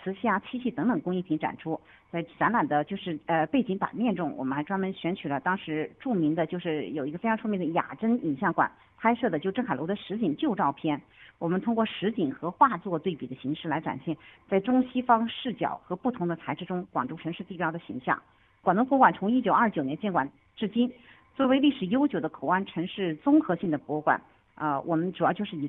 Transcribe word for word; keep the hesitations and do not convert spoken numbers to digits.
瓷器啊、漆器等等工艺品展出。在展览的就是呃背景版面中，我们还专门选取了当时著名的就是有一个非常出名的雅真影像馆拍摄的就镇海楼的实景旧照片。我们通过实景和画作对比的形式来展现在中西方视角和不同的材质中广州城市地标的形象。广东博物馆从一九二九年建馆至今，作为历史悠久的口岸城市综合性的博物馆，呃，我们主要就是以